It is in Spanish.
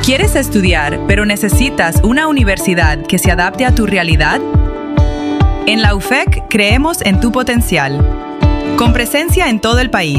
¿Quieres estudiar, pero necesitas una universidad que se adapte a tu realidad? En la UFEC creemos en tu potencial. Con presencia en todo el país,